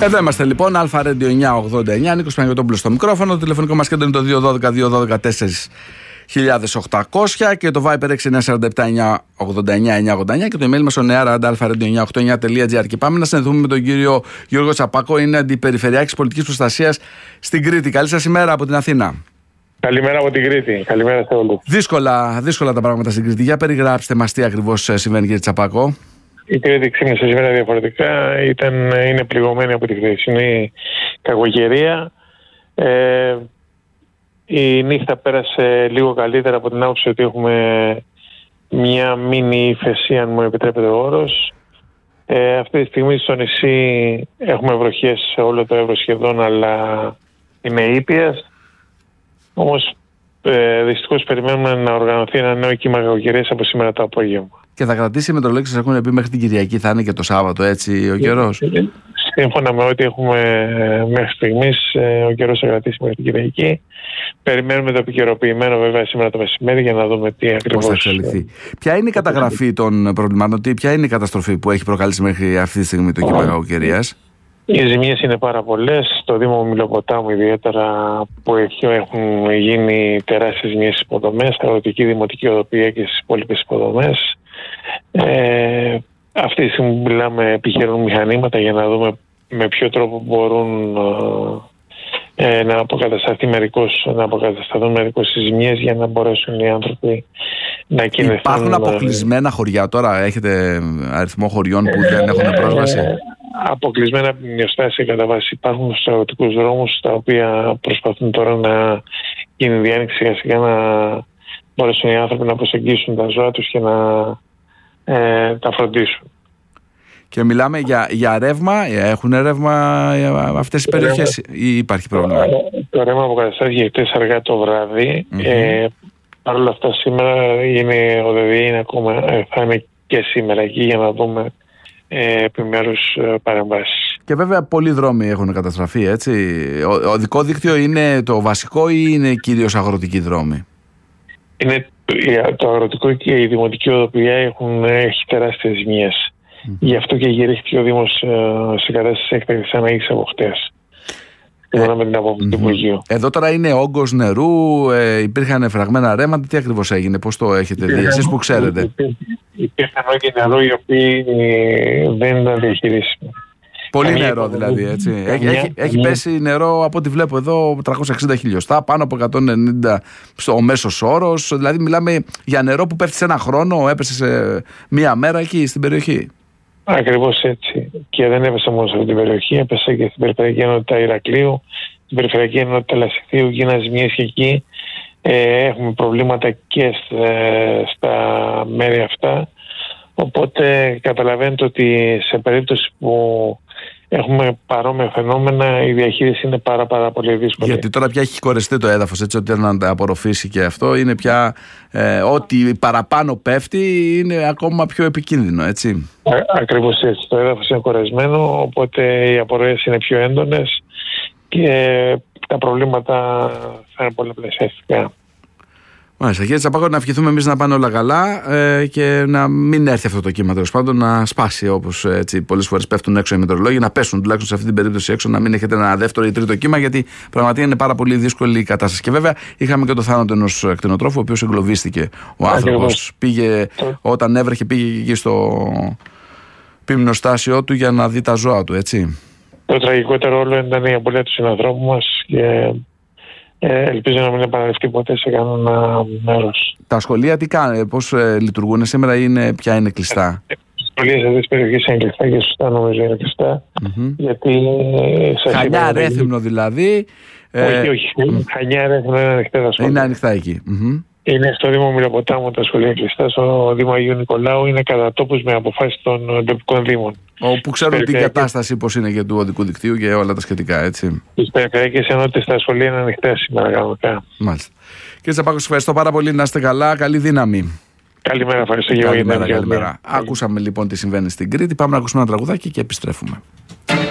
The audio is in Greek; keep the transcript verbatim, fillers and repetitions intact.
Εδώ είμαστε λοιπόν, Αλφα Radio εννιακόσια ογδόντα εννιά, Νίκος Παναγιωτόπουλος στο μικρόφωνο. Το τηλεφωνικό μας κέντρο είναι το δύο ένα δύο δύο ένα δύο τέσσερα οκτακόσια και το Viber έξι εννιά τέσσερα επτά εννιά ογδόντα εννιά εννιά ογδόντα εννιά και το email μας on air at alpha radio εννιακόσια ογδόντα εννιά τελεία τζι άρ. Και πάμε να συνδεθούμε με τον κύριο Γιώργο Τσαπάκο, είναι αντιπεριφερειάρχης πολιτικής προστασίας στην Κρήτη. Καλή σας ημέρα από την Αθήνα. Καλημέρα από την Κρήτη. Καλημέρα σε όλους. Δύσκολα, δύσκολα τα πράγματα στην Κρήτη. Για περιγράψτε μας τι ακριβώς συμβαίνει, κύριε Τσαπάκο. Η Κρήτη ξύπνησε σήμερα διαφορετικά. Ήταν, είναι πληγωμένη από τη χθεσινή κακοκαιρία. Ε, η νύχτα πέρασε λίγο καλύτερα από την άποψη ότι έχουμε μια μίνι ύφεση, αν μου επιτρέπετε ο όρος. Ε, αυτή τη στιγμή στο νησί έχουμε βροχές σε όλο το Εύρο σχεδόν, αλλά είναι ήπιας. Όμως ε, δυστυχώς περιμένουμε να οργανωθεί ένα νέο κύμα κακοκαιρίας από σήμερα το απόγευμα. Και θα κρατήσει οι μετρολόγοι σας έχουν πει μέχρι την Κυριακή, θα είναι και το Σάββατο έτσι ο καιρός? Σύμφωνα με ό,τι έχουμε μέχρι στιγμής, ο καιρός θα κρατήσει μέχρι την Κυριακή. Περιμένουμε το επικαιροποιημένο βέβαια σήμερα το μεσημέρι για να δούμε τι ακριβώς θα εξελιχθεί. Ποια είναι η καταγραφή των προβλημάτων, ποια είναι η καταστροφή που έχει προκαλέσει μέχρι αυτή τη στιγμή το κύμα κακοκαιρίας? Οι ζημίες είναι πάρα πολλές. Στο Δήμο Μιλοποτάμου ιδιαίτερα, που έχουν γίνει τεράστιες ζημίες στις υποδομές, στα αγροτική δημοτική οδοποιία και στις υπόλοιπες υποδομές. Ε, αυτή τη στιγμή που μιλάμε επιχειρούν μηχανήματα για να δούμε με ποιο τρόπο μπορούν ε, να, αποκατασταθεί μερικώς, να αποκατασταθούν μερικώς τις ζημίες για να μπορέσουν οι άνθρωποι να κινηθούν. Υπάρχουν αποκλεισμένα χωριά τώρα, έχετε αριθμό χωριών που δεν έχουν πρόσβαση? Ε, αποκλεισμένα από την ιοστάση κατά βάση υπάρχουν στους αγροτικούς δρόμους, τα οποία προσπαθούν τώρα να γίνει διάνοιξη σιγά σιγά, να μπορέσουν οι άνθρωποι να προσεγγίσουν τα ζώα τους και να ε, τα φροντίσουν. Και μιλάμε για, για ρεύμα, έχουν ρεύμα αυτές οι περιοχές ή υπάρχει πρόβλημα? Το ρεύμα αποκαταστάθηκε χτες αργά το βράδυ. Mm-hmm. Ε, Παρ' όλα αυτά σήμερα είναι, ο ΔΔΕ είναι ακόμα, θα είναι και σήμερα εκεί για να δούμε ε, επιμέρους ε, παρεμβάσεις. Και βέβαια πολλοί δρόμοι έχουν καταστραφεί, έτσι. Ο, οδικό δίκτυο είναι το βασικό ή είναι κυρίως αγροτικοί δρόμοι? Είναι το αγροτικό και η δημοτική οδοποιία έχουν, έχει τεράστιες ζημίες. Mm-hmm. Γι' αυτό και γυρίστηκε ο Δήμος ε, σε κατάσταση έκτακτης ανάγκης από χτες. Ε, με την άποψη του Υπουργείου. Εδώ τώρα είναι όγκος νερού, ε, υπήρχαν φραγμένα ρέματα, τι ακριβώς έγινε, πώς το έχετε δει, εσείς που ξέρετε? Υπήρχαν όγκοι νερού οι οποίοι δεν ήταν διαχειρίσιμοι. Πολύ Καμία νερό δηλαδή, έτσι. Καμία, έχει, έχει, έχει πέσει νερό από ό,τι βλέπω εδώ τριακόσια εξήντα χιλιοστά, πάνω από εκατόν ενενήντα στο μέσος όρος. Δηλαδή μιλάμε για νερό που πέφτει σε ένα χρόνο, έπεσε σε μία μέρα εκεί στην περιοχή. Ακριβώς έτσι. Και δεν έπεσε μόνο σε αυτή την περιοχή, έπεσε και στην Περιφερειακή Ενότητα Ηρακλείου, στην Περιφερειακή Ενότητα Λασιθίου, γίνανε ζημίες και εκεί. Ε, έχουμε προβλήματα και στα μέρη αυτά. Οπότε καταλαβαίνετε ότι σε περίπτωση που έχουμε παρόμοια φαινόμενα, η διαχείριση είναι πάρα, πάρα πολύ δύσκολη. Γιατί τώρα πια έχει κορεστεί το έδαφος, έτσι, ότι να τα απορροφήσει και αυτό είναι πια ε, ό,τι παραπάνω πέφτει είναι ακόμα πιο επικίνδυνο, έτσι. Α, ακριβώς έτσι. Το έδαφος είναι κορεσμένο, οπότε οι απορροές είναι πιο έντονες και τα προβλήματα θα είναι πολλαπλασιαστικά. Μάλιστα, κύριε Τσαπάκο, να ευχηθούμε εμείς να πάνε όλα καλά ε, και να μην έρθει αυτό το κύμα, τέλος πάντων, να σπάσει όπως έτσι πολλές φορές πέφτουν έξω οι μετεωρολόγοι, να πέσουν τουλάχιστον σε αυτή την περίπτωση έξω, να μην έχετε ένα δεύτερο ή τρίτο κύμα, γιατί πραγματικά είναι πάρα πολύ δύσκολη η κατάσταση. Και βέβαια είχαμε και το θάνατο ενός κτηνοτρόφου, ο οποίος εγκλωβίστηκε. Ο άνθρωπος πήγε, όταν έβρεχε, πήγε εκεί στο πυμνοστάσιο του για να δει τα ζώα του, έτσι. Το τραγικότερο όλο ήταν η απώλεια του συνανθρώπου μας και Ε, ελπίζω να μην επαναληφθεί ποτέ σε κανένα μέρος. Τα σχολεία τι κάνουν, πώς ε, λειτουργούν σήμερα, είναι, ποια είναι κλειστά? Τα σχολεία σε αυτές τις περιοχές είναι κλειστά και σωστά νομίζω είναι κλειστά. Mm-hmm. Γιατί Χανιά, Ρέθυμνο δηλαδή. Όχι, όχι. Mm. Χανιά, Ρέθυμνο είναι ανοιχτά τα σχολεία. Είναι ανοιχτά εκεί. Mm-hmm. Είναι στο Δήμο Μιλοποτάμου τα σχολεία κλειστά, στο Δήμο Αγίου Νικολάου είναι κατά τόπους με αποφάσεις των τοπικών δήμων. Όπου ξέρουν την κατάσταση πώς είναι για του οδικού δικτύου και όλα τα σχετικά, έτσι. Τις περιφερειακές ενότητες στα σχολεία είναι ανοιχτά σήμερα κανονικά. Μάλιστα. Κύριε Τσαπάκο, σας ευχαριστώ πάρα πολύ, να είστε καλά, καλή δύναμη. Καλημέρα, ευχαριστώ για καλημέρα, καλημέρα. Ακούσαμε λοιπόν τι συμβαίνει στην Κρήτη. Πάμε να ακούσουμε ένα τραγουδάκι και επιστρέφουμε.